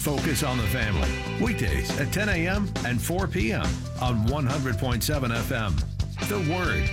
Focus on the Family. Weekdays at 10 a.m. and 4 p.m. on 100.7 FM. The Word.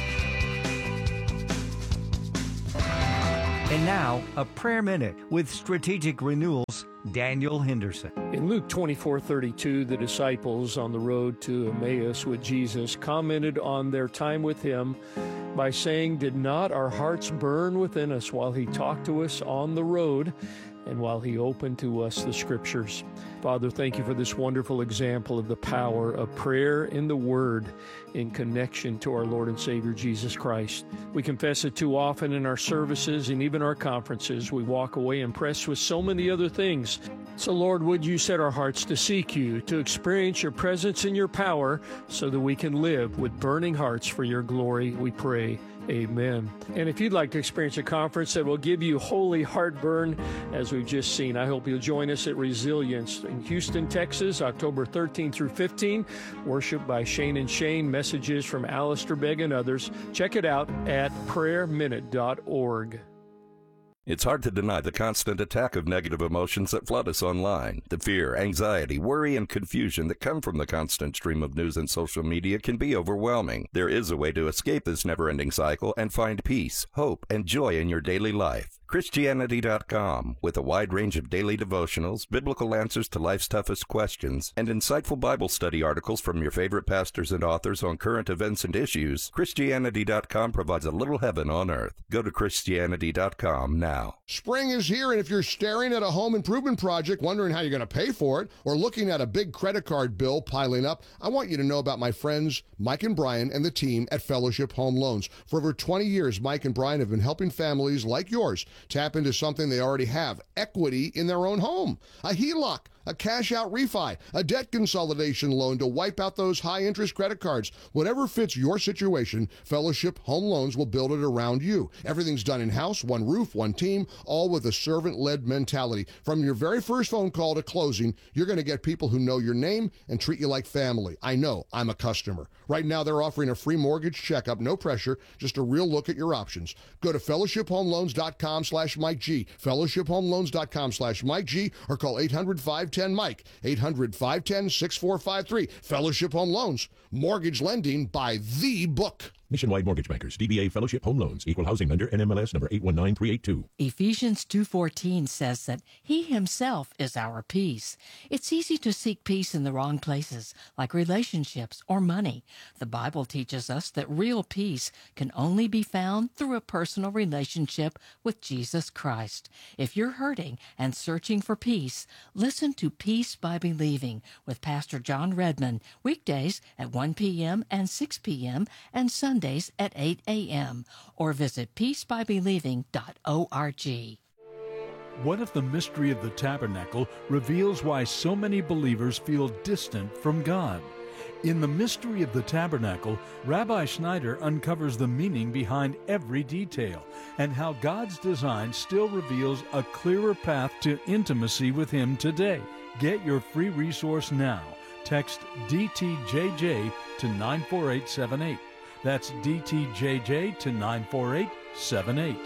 And now, a prayer minute with Strategic Renewal's Daniel Henderson. In Luke 24:32, the disciples on the road to Emmaus with Jesus commented on their time with him by saying, "Did not our hearts burn within us while he talked to us on the road and while he opened to us the Scriptures?" Father, thank you for this wonderful example of the power of prayer in the Word in connection to our Lord and Savior Jesus Christ. We confess it too often in our services and even our conferences. We walk away impressed with so many other things. So, Lord, would you set our hearts to seek you, to experience your presence and your power so that we can live with burning hearts for your glory, we pray. Amen. And if you'd like to experience a conference that will give you holy heartburn, as we've just seen, I hope you'll join us at Resilience in Houston, Texas, October 13 through 15. Worship by Shane and Shane, messages from Alistair Begg and others. Check it out at prayerminute.org. It's hard to deny the constant attack of negative emotions that flood us online. The fear, anxiety, worry, and confusion that come from the constant stream of news and social media can be overwhelming. There is a way to escape this never-ending cycle and find peace, hope, and joy in your daily life. Christianity.com, with a wide range of daily devotionals, biblical answers to life's toughest questions, and insightful Bible study articles from your favorite pastors and authors on current events and issues, Christianity.com provides a little heaven on earth. Go to Christianity.com now. Spring is here, and if you're staring at a home improvement project, wondering how you're going to pay for it, or looking at a big credit card bill piling up, I want you to know about my friends Mike and Brian and the team at Fellowship Home Loans. For over 20 years, Mike and Brian have been helping families like yours tap into something they already have, equity in their own home. A HELOC, a cash-out refi, a debt consolidation loan to wipe out those high-interest credit cards. Whatever fits your situation, Fellowship Home Loans will build it around you. Everything's done in-house, one roof, one team, all with a servant-led mentality. From your very first phone call to closing, you're going to get people who know your name and treat you like family. I know, I'm a customer. Right now, they're offering a free mortgage checkup, no pressure, just a real look at your options. Go to fellowshiphomeloans.com/Mike G, fellowshiphomeloans.com/Mike G, or call 800-510-MIKE, 800-510-6453. Fellowship Home Loans, mortgage lending by the book. Nationwide Mortgage Bankers, DBA Fellowship Home Loans, Equal Housing Lender, NMLS number 819382. Ephesians 2:14 says that He Himself is our peace. It's easy to seek peace in the wrong places, like relationships or money. The Bible teaches us that real peace can only be found through a personal relationship with Jesus Christ. If you're hurting and searching for peace, listen to Peace by Believing with Pastor John Redmond, weekdays at 1 p.m. and 6 p.m. and Sundays at 8 a.m. or visit peacebybelieving.org. What if the mystery of the tabernacle reveals why so many believers feel distant from God? In The Mystery of the Tabernacle, Rabbi Schneider uncovers the meaning behind every detail and how God's design still reveals a clearer path to intimacy with Him today. Get your free resource now. Text DTJJ to 94878. That's DTJJ to 94878.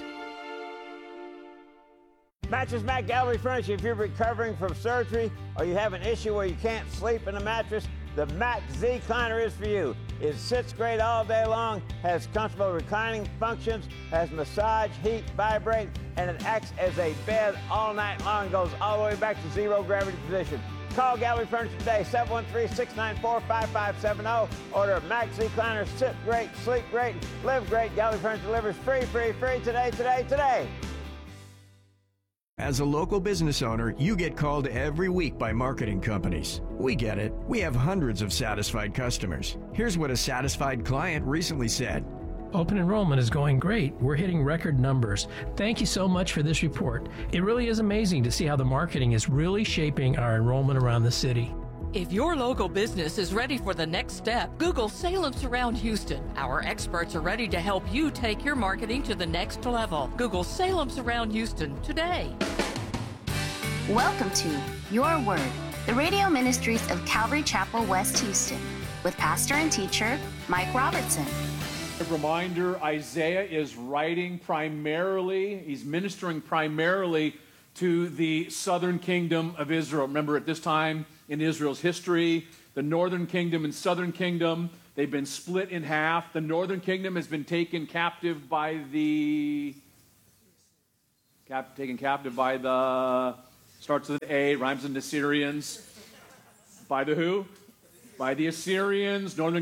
Mattress Mac Gallery Furniture. If you're recovering from surgery or you have an issue where you can't sleep in a mattress, the Mac Z-Cliner is for you. It sits great all day long, has comfortable reclining functions, has massage, heat, vibrate, and it acts as a bed all night long, goes all the way back to zero gravity position. Call Gallery Furniture today, 713-694-5570. Order Mac Z-Cliner. Sit great, sleep great, live great. Gallery Furniture delivers free today. As a local business owner, you get called every week by marketing companies. We get it. We have hundreds of satisfied customers. Here's what a satisfied client recently said. Open enrollment is going great. We're hitting record numbers. Thank you so much for this report. It really is amazing to see how the marketing is really shaping our enrollment around the city. If your local business is ready for the next step, Google Salem Surround Houston. Our experts are ready to help you take your marketing to the next level. Google Salem Surround Houston today. Welcome to Your Word, the radio ministries of Calvary Chapel, West Houston, with pastor and teacher Mike Robertson. A reminder, Isaiah is writing primarily, he's ministering primarily to the southern kingdom of Israel. Remember, at this time in Israel's history, the northern kingdom and southern kingdom, they've been split in half. The northern kingdom has been taken captive by the... starts with an A, rhymes with the Assyrians. By the who? By the Assyrians, northern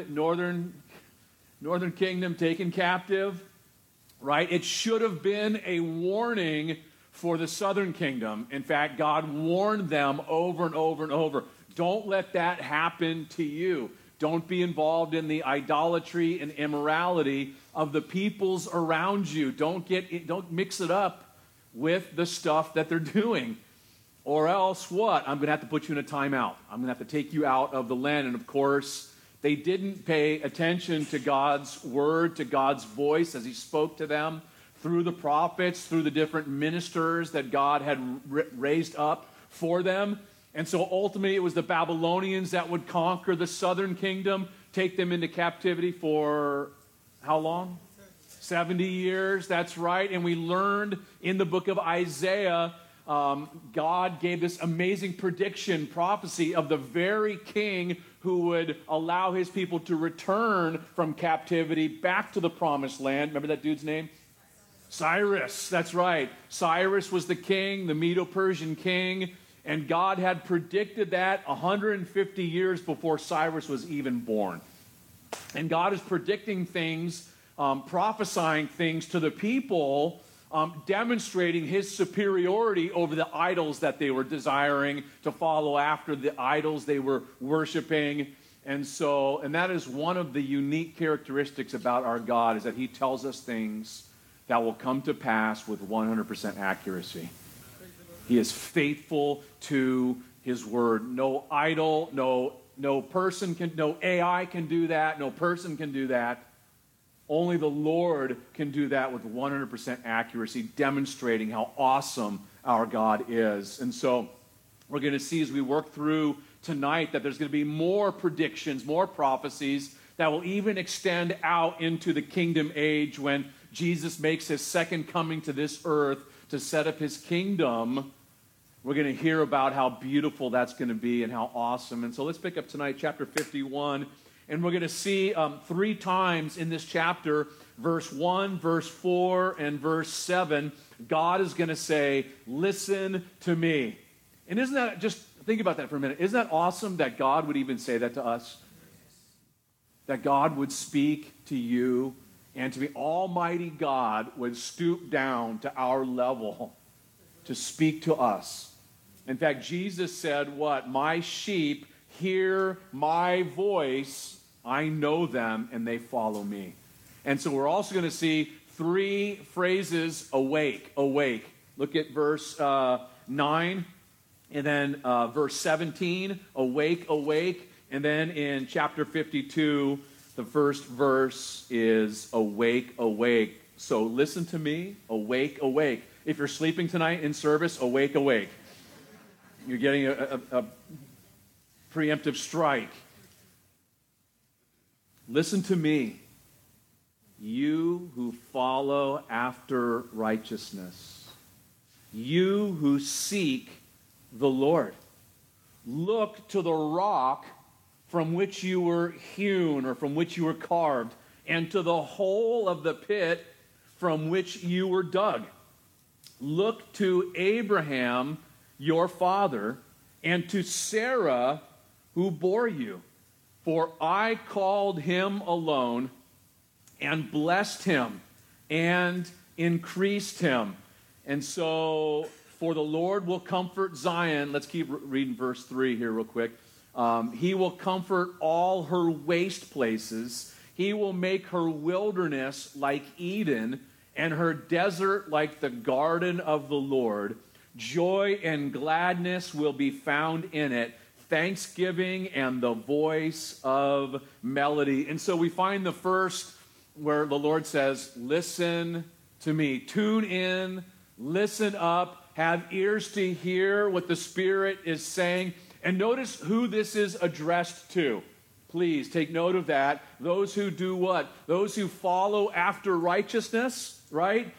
kingdom taken captive, right? It should have been a warning for the southern kingdom. In fact, God warned them over and over and over. Don't let that happen to you. Don't be involved in the idolatry and immorality of the peoples around you. Don't mix it up with the stuff that they're doing. Or else what? I'm going to have to put you in a timeout. I'm going to have to take you out of the land. And of course, they didn't pay attention to God's word, to God's voice as he spoke to them through the prophets, through the different ministers that God had raised up for them. And so ultimately it was the Babylonians that would conquer the southern kingdom, take them into captivity for how long? 70 years, that's right. And we learned in the book of Isaiah, God gave this amazing prediction, prophecy of the very king who would allow his people to return from captivity back to the promised land. Remember that dude's name? Cyrus, that's right. Cyrus was the king, the Medo-Persian king, and God had predicted that 150 years before Cyrus was even born. And God is predicting things, prophesying things to the people, demonstrating his superiority over the idols that they were desiring to follow after, the idols they were worshiping. And that is one of the unique characteristics about our God, is that he tells us things that will come to pass with 100% accuracy. He is faithful to his word. No idol, no person can, no AI can do that, no person can do that. Only the Lord can do that with 100% accuracy, demonstrating how awesome our God is. And so we're going to see as we work through tonight that there's going to be more predictions, more prophecies that will even extend out into the kingdom age when Jesus makes his second coming to this earth to set up his kingdom. We're going to hear about how beautiful that's going to be and how awesome. And so let's pick up tonight, chapter 51. And we're going to see 3 times in this chapter, verse 1, verse 4, and verse 7, God is going to say, listen to me. And isn't that, just think about that for a minute, isn't that awesome that God would even say that to us? That God would speak to you and to me. Almighty God would stoop down to our level to speak to us. In fact, Jesus said what? My sheep hear my voice. I know them, and they follow me. And so we're also going to see 3 phrases, awake, awake. Look at verse 9, and then verse 17, awake, awake. And then in chapter 52, the first verse is awake, awake. So listen to me, awake, awake. If you're sleeping tonight in service, awake, awake. You're getting a preemptive strike. Listen to me, you who follow after righteousness, you who seek the Lord. Look to the rock from which you were hewn or from which you were carved, and to the hole of the pit from which you were dug. Look to Abraham, your father, and to Sarah, who bore you. For I called him alone and blessed him and increased him. And so, for the Lord will comfort Zion. Let's keep reading verse 3 here real quick. He will comfort all her waste places. He will make her wilderness like Eden and her desert like the garden of the Lord. Joy and gladness will be found in it, thanksgiving and the voice of melody. And so we find the first where the Lord says, listen to me. Tune in, listen up, have ears to hear what the Spirit is saying. And notice who this is addressed to. Please take note of that. Those who do what? Those who follow after righteousness, right?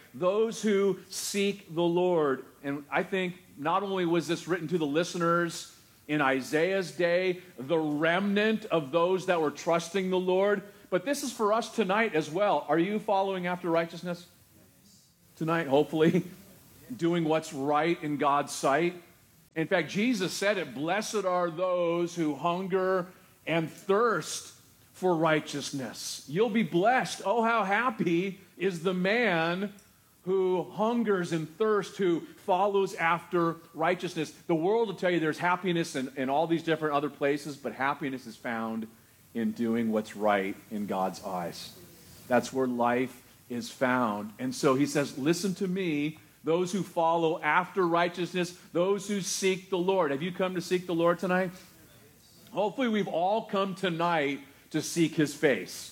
Those who seek the Lord. And I think not only was this written to the listeners in Isaiah's day, the remnant of those that were trusting the Lord, but this is for us tonight as well. Are you following after righteousness tonight, hopefully? Doing what's right in God's sight? In fact, Jesus said it, blessed are those who hunger and thirst for righteousness. You'll be blessed. Oh, how happy is the man who hungers and thirsts, who follows after righteousness. The world will tell you there's happiness in all these different other places, but happiness is found in doing what's right in God's eyes. That's where life is found. And so he says, listen to me, those who follow after righteousness, those who seek the Lord. Have you come to seek the Lord tonight? Hopefully we've all come tonight to seek his face.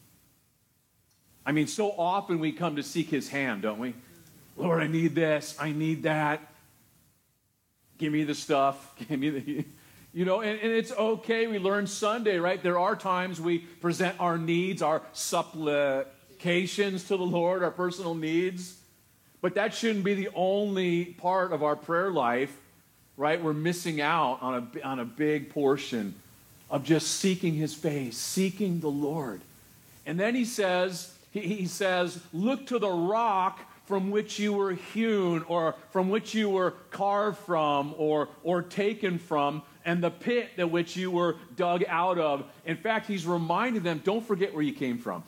I mean, so often we come to seek his hand, don't we? Lord, I need this, I need that. Give me the stuff, give me the... You know, and it's okay. We learn Sunday, right? There are times we present our needs, our supplications to the Lord, our personal needs. But that shouldn't be the only part of our prayer life, right? We're missing out on a big portion of just seeking his face, seeking the Lord. And then he says, look to the rock from which you were hewn, or from which you were carved from, or taken from, and the pit that which you were dug out of. In fact, he's reminding them, don't forget where you came from.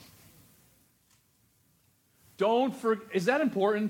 Is that important?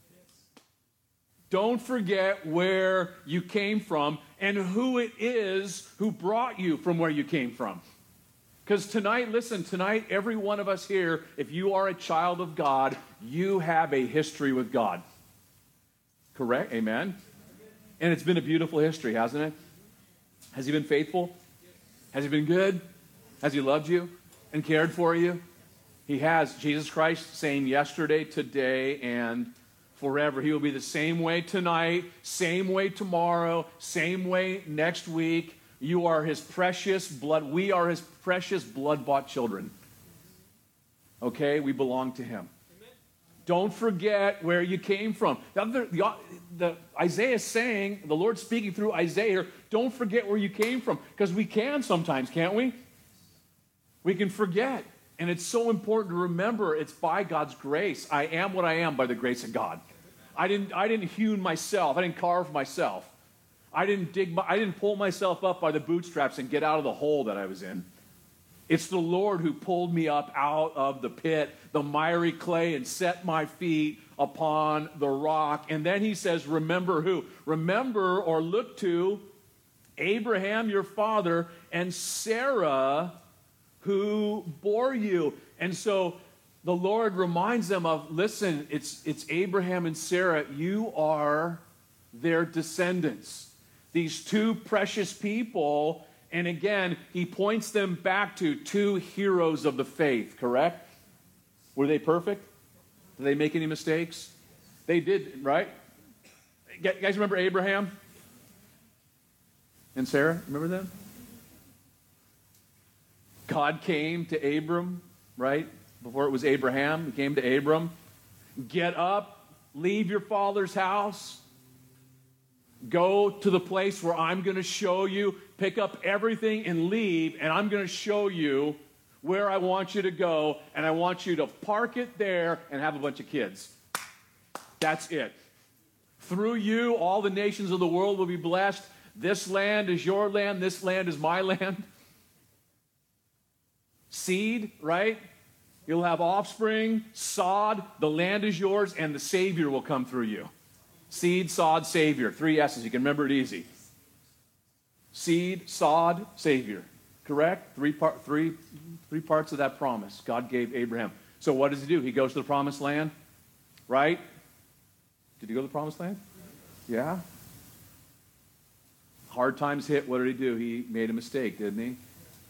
Don't forget where you came from and who it is who brought you from where you came from. Because tonight, listen, tonight, every one of us here, if you are a child of God, you have a history with God. Correct? Amen? And it's been a beautiful history, hasn't it? Has he been faithful? Has he been good? Has he loved you and cared for you? He has. Jesus Christ, same yesterday, today, and forever. He will be the same way tonight, same way tomorrow, same way next week. You are his precious blood. We are his precious blood-bought children. Okay? We belong to him. Amen. Don't forget where you came from. The Isaiah is saying, the Lord speaking through Isaiah, don't forget where you came from. Because we can sometimes, can't we? We can forget. And it's so important to remember it's by God's grace. I am what I am by the grace of God. I didn't hew myself. I didn't carve myself. I didn't pull myself up by the bootstraps and get out of the hole that I was in. It's the Lord who pulled me up out of the pit, the miry clay, and set my feet upon the rock. And then he says, remember who? Remember or look to Abraham, your father, and Sarah, who bore you. And so the Lord reminds them of, listen, it's Abraham and Sarah. You are their descendants. These two precious people, and again, he points them back to two heroes of the faith, correct? Were they perfect? Did they make any mistakes? They did, right? You guys remember Abraham and Sarah? Remember them? God came to Abram, right? Before it was Abraham, he came to Abram. Get up, leave your father's house. Go to the place where I'm going to show you. Pick up everything and leave, and I'm going to show you where I want you to go, and I want you to park it there and have a bunch of kids. That's it. Through you, all the nations of the world will be blessed. This land is your land. This land is my land. Seed, right? You'll have offspring, sod, the land is yours, and the Savior will come through you. Seed, sod, Savior. 3 S's. You can remember it easy. Seed, sod, Savior. Correct? Three parts of that promise God gave Abraham. So what does he do? He goes to the promised land, right? Did he go to the promised land? Yeah. Hard times hit. What did he do? He made a mistake, didn't he?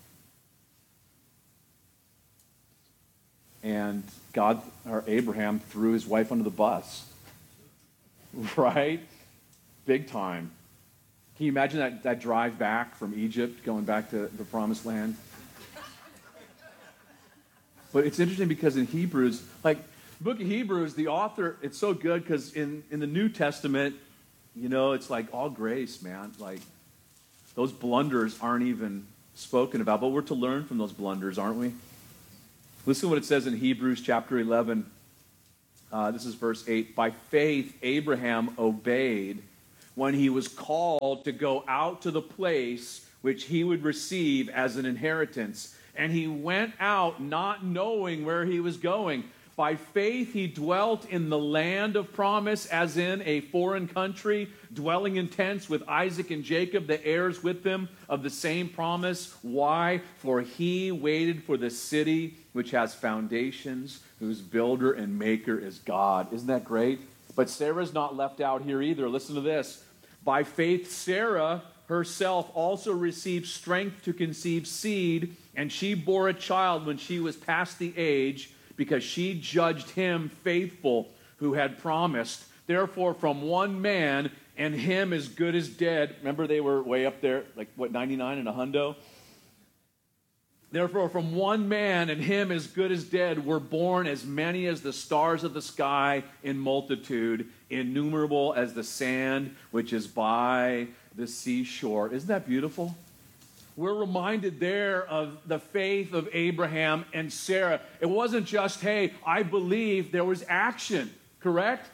And God, or Abraham, threw his wife under the bus. Right? Big time. Can you imagine that drive back from Egypt, going back to the promised land? But it's interesting because in Hebrews, like, The book of Hebrews, the author, it's so good because in the New Testament, it's like all grace, man. Like, those blunders aren't even spoken about, but we're to learn from those blunders, aren't we? Listen to what it says in Hebrews chapter 11. This is verse 8. By faith, Abraham obeyed when he was called to go out to the place which he would receive as an inheritance. And he went out not knowing where he was going. By faith, he dwelt in the land of promise, as in a foreign country, dwelling in tents with Isaac and Jacob, the heirs with them of the same promise. Why? For he waited for the city which has foundations, whose builder and maker is God. Isn't that great? But Sarah's not left out here either. Listen to this. By faith, Sarah herself also received strength to conceive seed, and she bore a child when she was past the age, because she judged him faithful who had promised. Therefore, from one man, and him as good as dead. Remember, they were way up there, 99 and a hundo? Therefore, from one man, and him as good as dead, were born as many as the stars of the sky in multitude, innumerable as the sand which is by the seashore. Isn't that beautiful? We're reminded there of the faith of Abraham and Sarah. It wasn't just, hey, I believe. There was action, correct?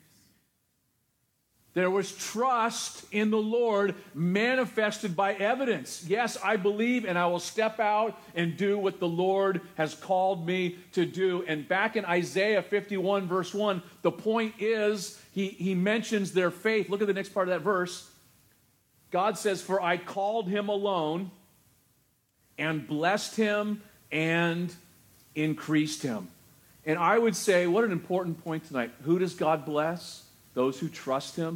There was trust in the Lord manifested by evidence. Yes, I believe, and I will step out and do what the Lord has called me to do. And back in Isaiah 51, verse 1, the point is, he mentions their faith. Look at the next part of that verse. God says, for I called him alone and blessed him and increased him. And I would say, what an important point tonight. Who does God bless? Those who trust him.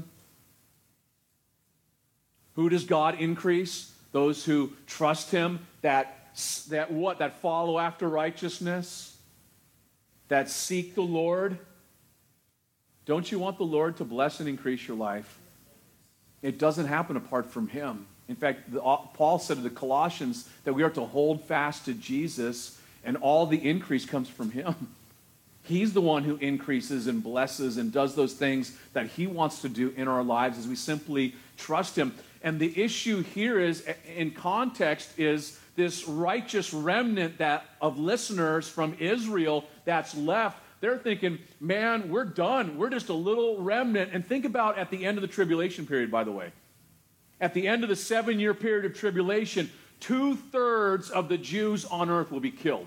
Who does God increase? Those who trust him, that follow after righteousness, that seek the Lord. Don't you want the Lord to bless and increase your life? It doesn't happen apart from him. In fact, Paul said to the Colossians that we are to hold fast to Jesus, and all the increase comes from him. He's the one who increases and blesses and does those things that he wants to do in our lives as we simply trust him. And the issue here is, in context, is this righteous remnant of listeners from Israel that's left. They're thinking, man, we're done. We're just a little remnant. And think about at the end of the tribulation period, by the way. At the end of the 7-year period of tribulation, 2/3 of the Jews on earth will be killed.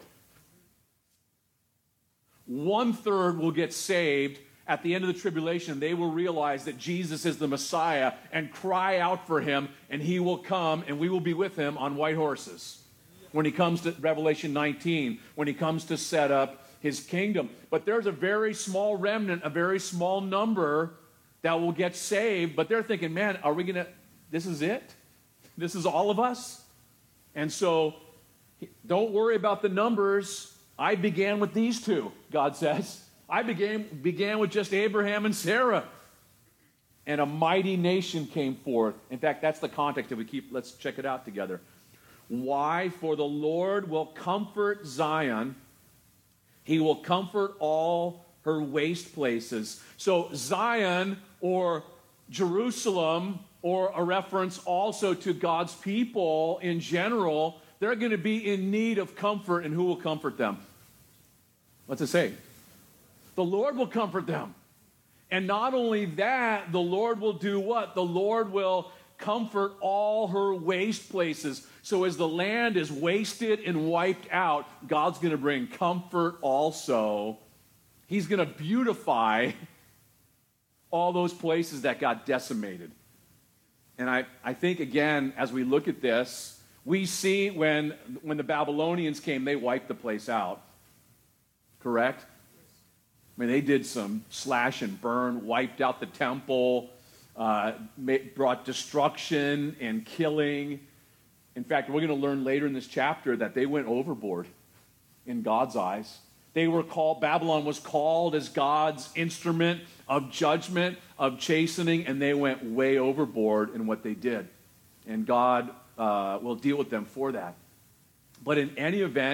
1/3 will get saved. At the end of the tribulation, they will realize that Jesus is the Messiah and cry out for him, and he will come, and we will be with him on white horses. When he comes to Revelation 19, when he comes to set up his kingdom. But there's a very small remnant, a very small number that will get saved, but they're thinking, man, are we going to, this is it? This is all of us? And so, don't worry about the numbers. I began with these two, God says. I began with just Abraham and Sarah. And a mighty nation came forth. In fact, that's the context that let's check it out together. Why? For the Lord will comfort Zion. He will comfort all her waste places. So Zion, or Jerusalem, or a reference also to God's people in general, they're going to be in need of comfort, and who will comfort them? What's it say? The Lord will comfort them. And not only that, the Lord will do what? The Lord will comfort all her waste places. So as the land is wasted and wiped out, God's going to bring comfort also. He's going to beautify all those places that got decimated. And I think, again, as we look at this, we see when the Babylonians came, they wiped the place out. Correct? I mean, they did some slash and burn, wiped out the temple, brought destruction and killing. In fact, we're going to learn later in this chapter that they went overboard in God's eyes. Babylon was called as God's instrument of judgment, of chastening, and they went way overboard in what they did. And God will deal with them for that. But in any event,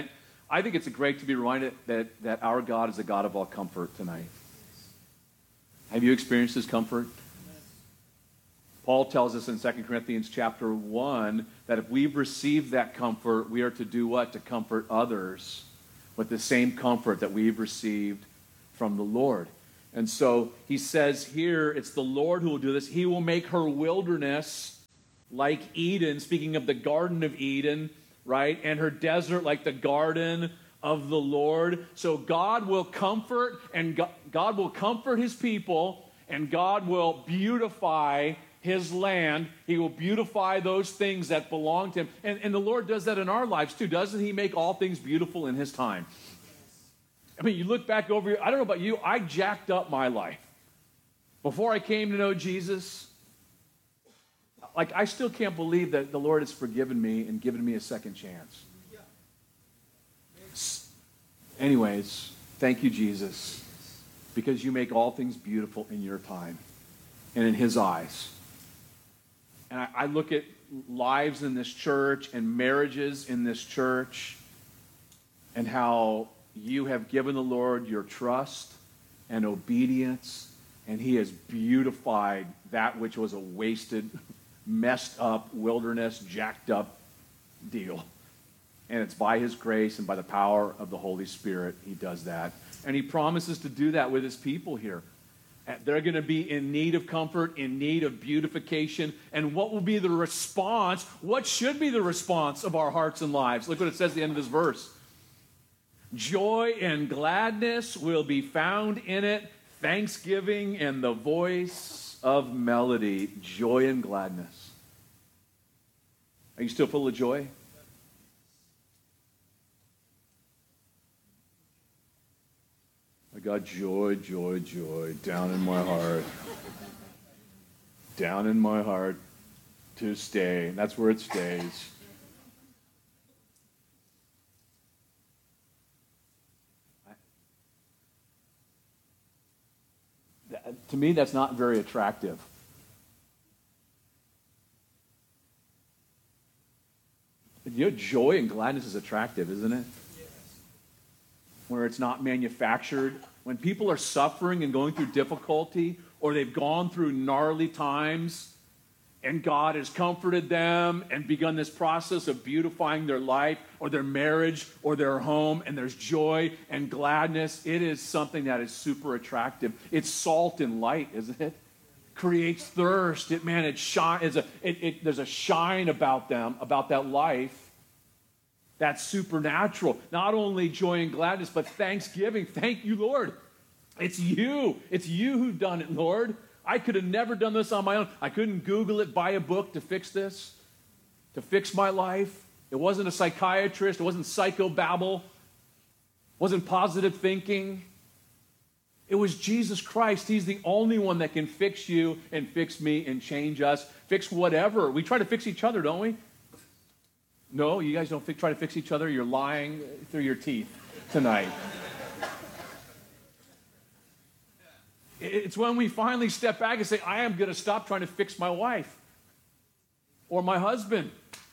I think it's great to be reminded that our God is a God of all comfort tonight. Have you experienced his comfort? Paul tells us in 2 Corinthians chapter 1 that if we've received that comfort, we are to do what? To comfort others with the same comfort that we've received from the Lord. And so he says here, it's the Lord who will do this. He will make her wilderness like Eden, speaking of the Garden of Eden, right? And her desert like the garden of the Lord. So God will comfort, and God will comfort his people, and God will beautify his land. He will beautify those things that belong to him. And the Lord does that in our lives too. Doesn't he make all things beautiful in his time? I mean, you look back over, I don't know about you, I jacked up my life. Before I came to know Jesus, like, I still can't believe that the Lord has forgiven me and given me a second chance. Anyways, thank you, Jesus, because you make all things beautiful in your time and in his eyes. And I look at lives in this church and marriages in this church and how you have given the Lord your trust and obedience, and he has beautified that which was a wasted, messed up wilderness, jacked up deal. And it's by his grace and by the power of the Holy Spirit he does that. And he promises to do that with his people here. They're going to be in need of comfort, in need of beautification. And what will be the response? What should be the response of our hearts and lives? Look what it says at the end of this verse. Joy and gladness will be found in it, thanksgiving and the voice of melody. Joy and gladness. Are you still full of joy? I got joy, joy, joy down in my heart. Down in my heart to stay. And that's where it stays. To me, that's not very attractive. You know, joy and gladness is attractive, isn't it? Where it's not manufactured. When people are suffering and going through difficulty, or they've gone through gnarly times, and God has comforted them and begun this process of beautifying their life or their marriage or their home, and there's joy and gladness, it is something that is super attractive. It's salt and light, isn't it? Creates thirst. There's a shine about them, about that life. That's supernatural. Not only joy and gladness, but thanksgiving. Thank you, Lord. It's you. It's you who've done it, Lord. I could have never done this on my own. I couldn't Google it, buy a book to fix this, to fix my life. It wasn't a psychiatrist. It wasn't psychobabble. It wasn't positive thinking. It was Jesus Christ. He's the only one that can fix you and fix me and change us. Fix whatever. We try to fix each other, don't we? No, you guys don't try to fix each other. You're lying through your teeth tonight. It's when we finally step back and say, I am going to stop trying to fix my wife or my husband.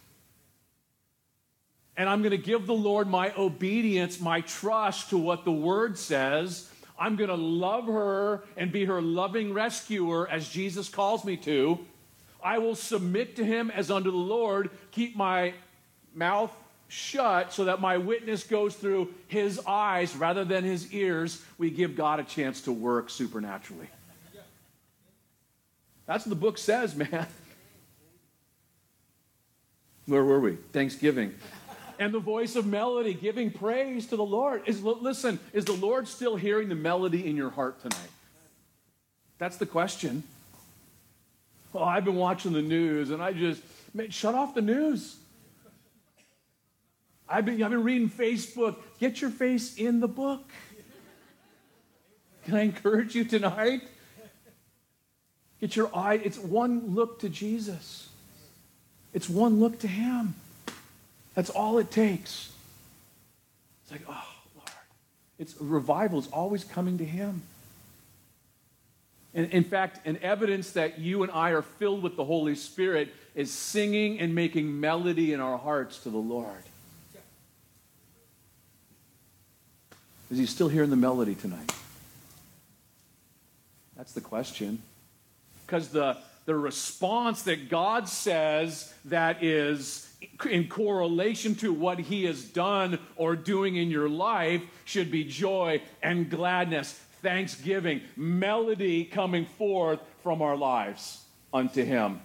And I'm going to give the Lord my obedience, my trust to what the Word says. I'm going to love her and be her loving rescuer as Jesus calls me to. I will submit to him as unto the Lord, keep my mouth shut so that my witness goes through his eyes rather than his ears. We give God a chance to work supernaturally. That's what the book says, man. Where were we? Thanksgiving. And the voice of melody, giving praise to the Lord. Listen, is the Lord still hearing the melody in your heart tonight? That's the question. Well, I've been watching the news and shut off the news. I've been reading Facebook. Get your face in the book. Can I encourage you tonight? Get your eye. It's one look to Jesus. It's one look to him. That's all it takes. It's like, oh, Lord. It's revival is always coming to him. And in fact, an evidence that you and I are filled with the Holy Spirit is singing and making melody in our hearts to the Lord. Is he still hearing the melody tonight? That's the question. Because the response that God says that is in correlation to what he has done or doing in your life should be joy and gladness, thanksgiving, melody coming forth from our lives unto him.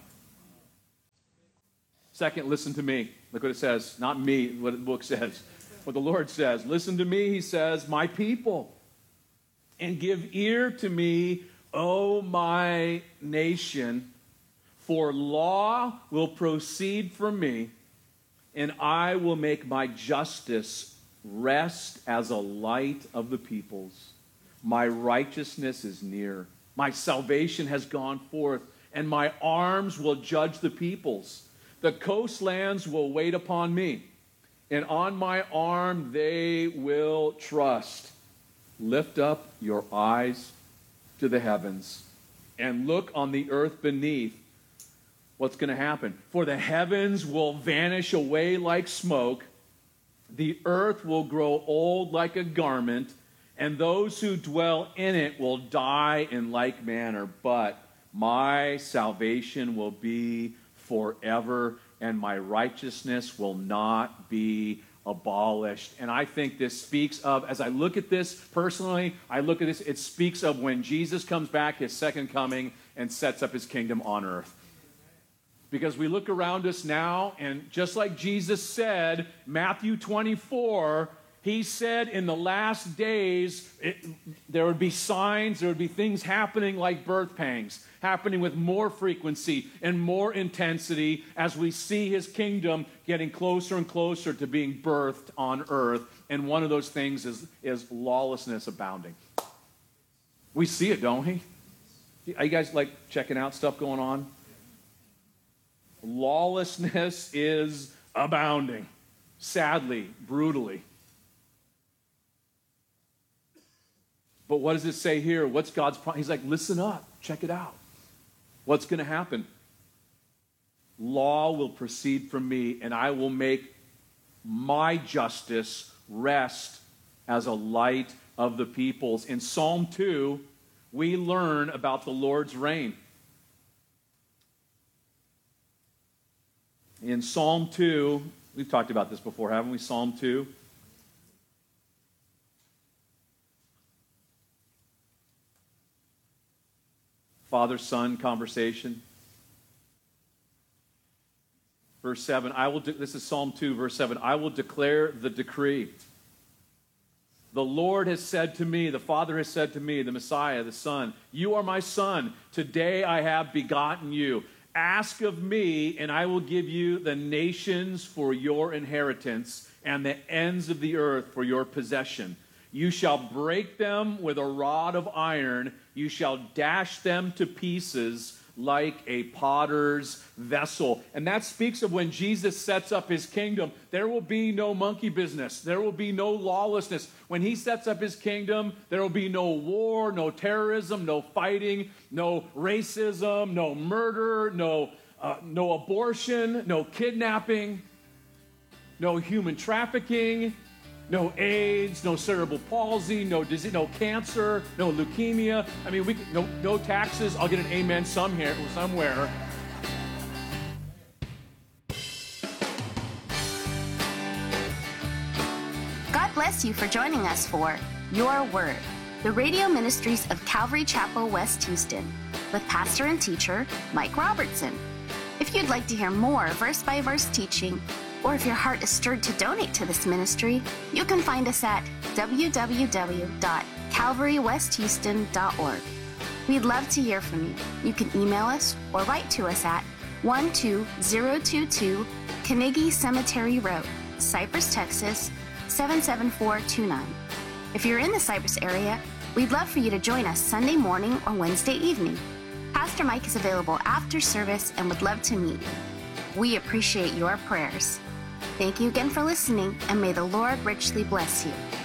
Second, listen to me. Look what it says. Not me, what the book says. What the Lord says. Listen to me, he says, my people, and give ear to me, O my nation, for law will proceed from me, and I will make my justice rest as a light of the peoples. My righteousness is near. My salvation has gone forth, and my arms will judge the peoples. The coastlands will wait upon me, and on my arm they will trust. Lift up your eyes to the heavens and look on the earth beneath. What's going to happen? For the heavens will vanish away like smoke, the earth will grow old like a garment, and those who dwell in it will die in like manner. But my salvation will be forever, and my righteousness will not be abolished. And I think this speaks of, as I look at this personally, it speaks of when Jesus comes back, his second coming, and sets up his kingdom on earth. Because we look around us now, and just like Jesus said, Matthew 24, he said in the last days, there would be signs, there would be things happening like birth pangs, happening with more frequency and more intensity as we see his kingdom getting closer and closer to being birthed on earth. And one of those things is lawlessness abounding. We see it, don't we? Are you guys like checking out stuff going on? Lawlessness is abounding, sadly, brutally. But what does it say here? What's God's promise? He's like, listen up, check it out. What's going to happen? Law will proceed from me, and I will make my justice rest as a light of the peoples. In Psalm 2, we learn about the Lord's reign. In Psalm 2, we've talked about this before, haven't we? Psalm 2. Father-son conversation. Verse 7, this is Psalm 2, verse 7. I will declare the decree. The Lord has said to me, the Father has said to me, the Messiah, the Son, you are my Son. Today I have begotten you. Ask of me, and I will give you the nations for your inheritance and the ends of the earth for your possession. You shall break them with a rod of iron. You shall dash them to pieces like a potter's vessel. And that speaks of when Jesus sets up his kingdom. There will be no monkey business. There will be no lawlessness. When he sets up his kingdom, there will be no war, no terrorism, no fighting, no racism, no murder, no abortion, no kidnapping, no human trafficking, no AIDS, no cerebral palsy, no disease, no cancer, no leukemia. I mean, no taxes. I'll get an amen somewhere. God bless you for joining us for Your Word, the radio ministries of Calvary Chapel, West Houston, with pastor and teacher Mike Robertson. If you'd like to hear more verse-by-verse teaching, or if your heart is stirred to donate to this ministry, you can find us at www.calvarywesthouston.org. We'd love to hear from you. You can email us or write to us at 12022 Carnegie Cemetery Road, Cypress, Texas 77429. If you're in the Cypress area, we'd love for you to join us Sunday morning or Wednesday evening. Pastor Mike is available after service and would love to meet you. We appreciate your prayers. Thank you again for listening, and may the Lord richly bless you.